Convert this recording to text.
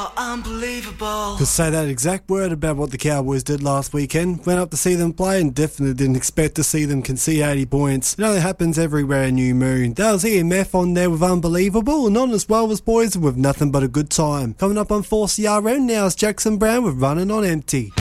Unbelievable. To say that exact word about what the Cowboys did last weekend. Went up to see them play and definitely didn't expect to see them concede 80 points. It only happens everywhere in New Moon. That was EMF on there with Unbelievable, and on as well as Poison with Nothing But a Good Time. Coming up on 4CRM now is Jackson Brown with Running on Empty.